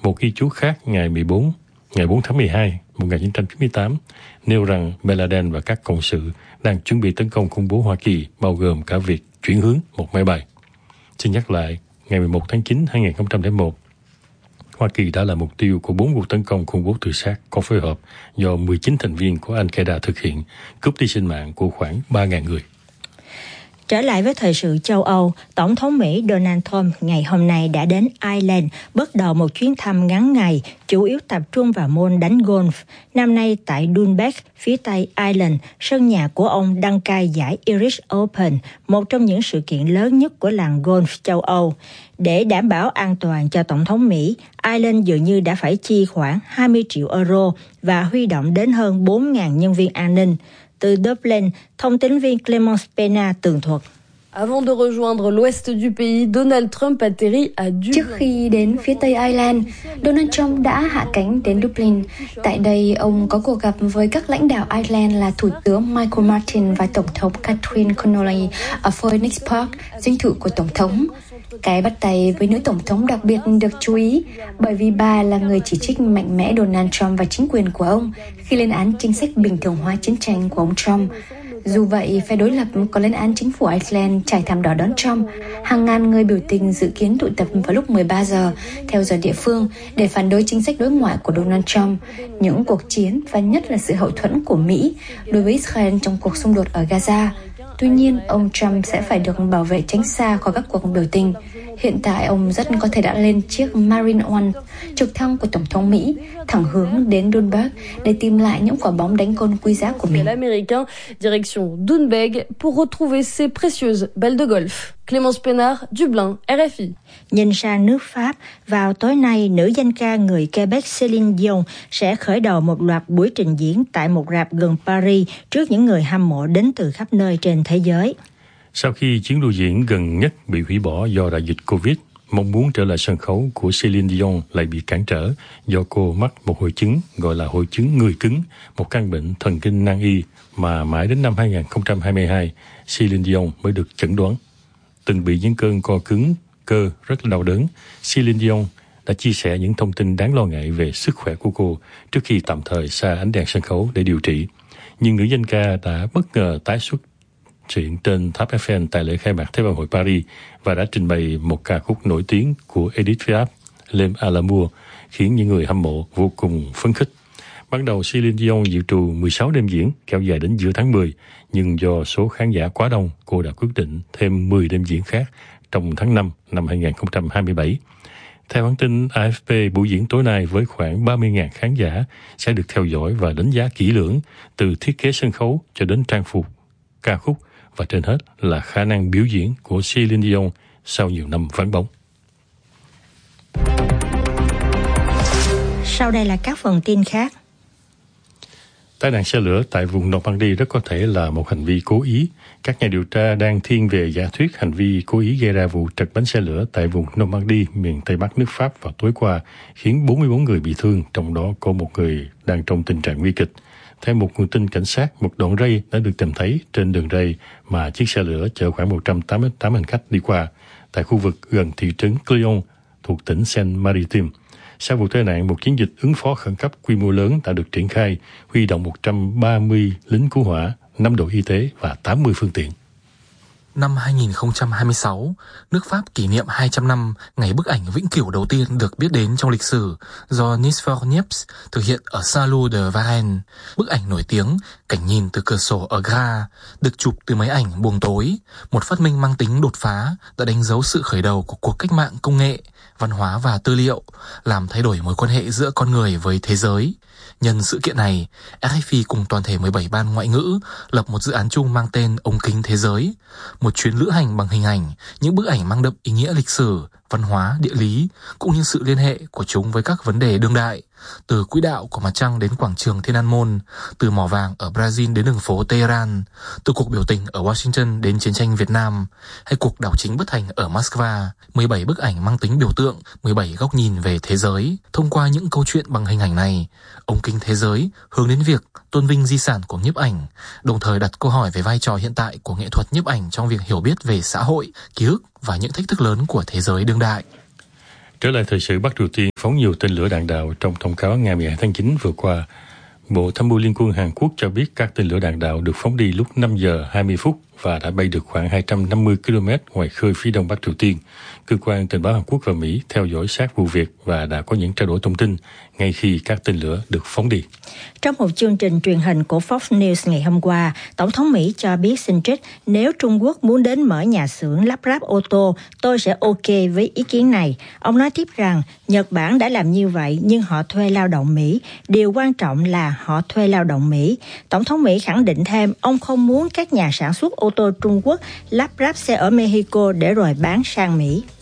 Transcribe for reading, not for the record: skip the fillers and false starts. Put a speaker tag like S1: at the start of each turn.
S1: Một ghi chú khác ngày 4 tháng 12, 1998, nêu rằng Bin Laden và các cộng sự đang chuẩn bị tấn công khủng bố Hoa Kỳ, bao gồm cả việc chuyển hướng một máy bay. Xin nhắc lại, ngày 11 tháng 9, 2001, Hoa Kỳ đã là mục tiêu của 4 vụ tấn công khủng bố tự sát có phối hợp do 19 thành viên của Al-Qaeda thực hiện, cướp đi sinh mạng của khoảng 3.000 người.
S2: Trở lại với thời sự châu Âu, Tổng thống Mỹ Donald Trump ngày hôm nay đã đến Ireland, bắt đầu một chuyến thăm ngắn ngày, chủ yếu tập trung vào môn đánh golf. Năm nay tại Dundalk, phía tây Ireland, sân nhà của ông đăng cai giải Irish Open, một trong những sự kiện lớn nhất của làng golf châu Âu. Để đảm bảo an toàn cho Tổng thống Mỹ, Ireland dường như đã phải chi khoảng 20 triệu euro và huy động đến hơn 4.000 nhân viên an ninh. Từ Dublin, thông tín viên Clemence Pena tường thuật.
S3: Avant de rejoindre l'ouest du pays, Donald Trump atterrit à Dublin.
S4: Trước khi đến phía tây Ireland, Donald Trump đã hạ cánh đến Dublin. Tại đây, ông có cuộc gặp với các lãnh đạo Ireland là Thủ tướng Michael Martin và Tổng thống Catherine Connolly ở Phoenix Park, dinh thự của Tổng thống. Cái bắt tay với nữ Tổng thống đặc biệt được chú ý bởi vì bà là người chỉ trích mạnh mẽ Donald Trump và chính quyền của ông khi lên án chính sách bình thường hóa chiến tranh của ông Trump. Dù vậy, phe đối lập có lên án chính phủ Iceland trải thảm đỏ đón Trump. Hàng ngàn người biểu tình dự kiến tụ tập vào lúc 13 giờ theo giờ địa phương để phản đối chính sách đối ngoại của Donald Trump, những cuộc chiến và nhất là sự hậu thuẫn của Mỹ đối với Israel trong cuộc xung đột ở Gaza. Tuy nhiên, ông Trump sẽ phải được bảo vệ tránh xa khỏi các cuộc biểu tình. Hiện tại, ông rất có thể đã lên chiếc Marine One, trực thăng của Tổng thống Mỹ, thẳng hướng đến Dundalk để tìm lại những quả bóng đánh golf quý giá của mình.
S3: L'Américain, direction Dundalk pour retrouver ses précieuses balles de golf. Clémence Pénard, Dublin, RFI.
S2: Nhìn sang nước Pháp, vào tối nay, nữ danh ca người Quebec Céline Dion sẽ khởi đầu một loạt buổi trình diễn tại một rạp gần Paris trước những người hâm mộ đến từ khắp nơi trên thế giới.
S1: Sau khi chuyến lưu diễn gần nhất bị hủy bỏ do đại dịch Covid, mong muốn trở lại sân khấu của Céline Dion lại bị cản trở do cô mắc một hội chứng gọi là hội chứng người cứng, một căn bệnh thần kinh nan y mà mãi đến năm 2022, Céline Dion mới được chẩn đoán. Từng bị những cơn co cứng cơ rất đau đớn, Céline Dion đã chia sẻ những thông tin đáng lo ngại về sức khỏe của cô trước khi tạm thời xa ánh đèn sân khấu để điều trị. Nhưng nữ danh ca đã bất ngờ tái xuất hiện trên tháp Eiffel tại lễ khai mạc Thế vận hội Paris và đã trình bày một ca khúc nổi tiếng của Edith Piaf, L'Aime à l'amour, khiến những người hâm mộ vô cùng phấn khích. Ban đầu Céline Dion dự trù 16 đêm diễn kéo dài đến giữa tháng 10, nhưng do số khán giả quá đông, cô đã quyết định thêm 10 đêm diễn khác trong tháng 5 năm 2027. Theo hãng tin AFP, buổi diễn tối nay với khoảng 30.000 khán giả sẽ được theo dõi và đánh giá kỹ lưỡng từ thiết kế sân khấu cho đến trang phục, ca khúc và trên hết là khả năng biểu diễn của Céline Dion sau nhiều năm vắng bóng.
S2: Sau đây là các phần tin khác.
S1: Tai nạn xe lửa tại vùng Normandy rất có thể là một hành vi cố ý. Các nhà điều tra đang thiên về giả thuyết hành vi cố ý gây ra vụ trật bánh xe lửa tại vùng Normandy, miền Tây Bắc nước Pháp vào tối qua, khiến 44 người bị thương, trong đó có một người đang trong tình trạng nguy kịch. Theo một nguồn tin cảnh sát, một đoạn ray đã được tìm thấy trên đường ray mà chiếc xe lửa chở khoảng 188 hành khách đi qua, tại khu vực gần thị trấn Cléon thuộc tỉnh Seine-Maritime. Sau vụ tai nạn, một chiến dịch ứng phó khẩn cấp quy mô lớn đã được triển khai, huy động 130 lính cứu hỏa, 5 đội y tế và 80 phương tiện.
S5: Năm 2026, nước Pháp kỷ niệm 200 năm ngày bức ảnh vĩnh cửu đầu tiên được biết đến trong lịch sử do Nice for Niepce thực hiện ở Saint-Lô de Varennes. Bức ảnh nổi tiếng, cảnh nhìn từ cửa sổ ở Graz, được chụp từ máy ảnh buồng tối, một phát minh mang tính đột phá đã đánh dấu sự khởi đầu của cuộc cách mạng công nghệ, văn hóa và tư liệu, làm thay đổi mối quan hệ giữa con người với thế giới. Nhân sự kiện này, RFI cùng toàn thể 17 ban ngoại ngữ lập một dự án chung mang tên Ống kính thế giới, một chuyến lữ hành bằng hình ảnh, những bức ảnh mang đậm ý nghĩa lịch sử, văn hóa, địa lý, cũng như sự liên hệ của chúng với các vấn đề đương đại, từ quỹ đạo của mặt trăng đến quảng trường Thiên An Môn, từ mỏ vàng ở Brazil đến đường phố Tehran, từ cuộc biểu tình ở Washington đến chiến tranh Việt Nam, hay cuộc đảo chính bất thành ở Moscow. 17 bức ảnh mang tính biểu tượng, 17 góc nhìn về thế giới. Thông qua những câu chuyện bằng hình ảnh này, Ống kính thế giới hướng đến việc tôn vinh di sản của nhiếp ảnh, đồng thời đặt câu hỏi về vai trò hiện tại của nghệ thuật nhiếp ảnh trong việc hiểu biết về xã hội, ký ức và những thách thức lớn của thế giới đương đại.
S1: Trở lại thời sự, Bắc Triều Tiên phóng nhiều tên lửa đạn đạo trong thông cáo ngày 12 tháng 9 vừa qua. Bộ Tham mưu Liên quân Hàn Quốc cho biết các tên lửa đạn đạo được phóng đi lúc 5 giờ 20 phút và đã bay được khoảng 250 km ngoài khơi phía đông Bắc Triều Tiên. Cơ quan tình báo Hàn Quốc và Mỹ theo dõi sát vụ việc và đã có những trao đổi thông tin ngay khi các tên lửa được phóng đi.
S2: Trong một chương trình truyền hình của Fox News ngày hôm qua, Tổng thống Mỹ cho biết xin trích, nếu Trung Quốc muốn đến mở nhà xưởng lắp ráp ô tô, tôi sẽ ok với ý kiến này. Ông nói tiếp rằng, Nhật Bản đã làm như vậy nhưng họ thuê lao động Mỹ. Điều quan trọng là họ thuê lao động Mỹ. Tổng thống Mỹ khẳng định thêm, ông không muốn các nhà sản xuất ô tô Trung Quốc lắp ráp xe ở Mexico để rồi bán sang Mỹ.